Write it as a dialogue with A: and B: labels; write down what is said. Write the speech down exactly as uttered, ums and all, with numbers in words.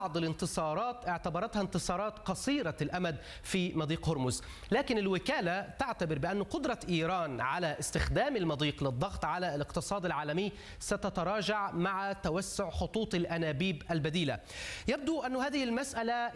A: بعض الانتصارات اعتبرتها انتصارات قصيرة الأمد في مضيق هرمز، لكن الوكالة تعتبر بأن قدرة إيران على استخدام المضيق للضغط على الاقتصاد العالمي ستتراجع مع توسع خطوط الأنابيب البديلة. يبدو أن هذه المسألة